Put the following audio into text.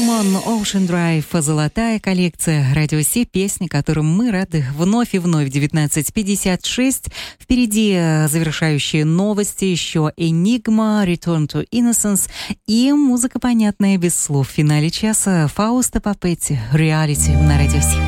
Соломон, Ocean Drive, золотая коллекция Радио Си, песни, которым мы рады вновь и вновь. 19:56. Впереди завершающие новости, еще Enigma, Return to Innocence и музыка, понятная без слов. В финале часа Фауста Папетти, Reality на Радио Си.